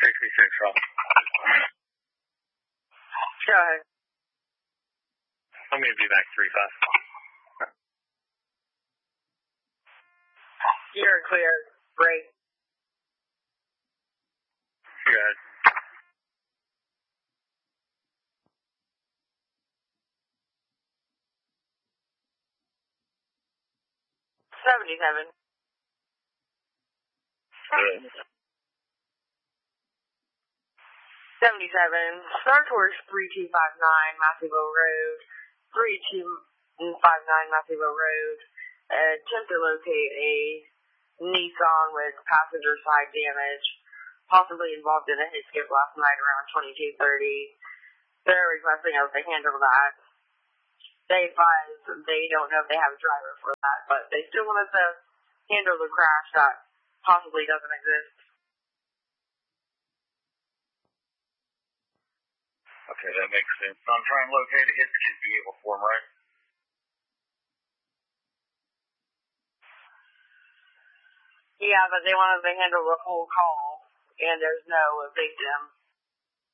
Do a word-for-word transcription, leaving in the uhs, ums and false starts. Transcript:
sixty-six, Rob. Go ahead. I'm going to be back three five. You're clear. Break. Good. seventy-seven. Good. seventy-seven. Star Tours three two five nine, Matthewville Road. three two five nine, Matthewville Road. Uh, attempt to locate a Nissan with passenger side damage, possibly involved in a hit skip last night around twenty-two thirty. They're requesting us to handle that. They advise they don't know if they have a driver for that, but they still want us to handle the crash that possibly doesn't exist. Okay, that makes sense. I'm trying to locate a hit skip vehicle for him, right? Yeah, but they want us to handle the whole call, and there's no victim.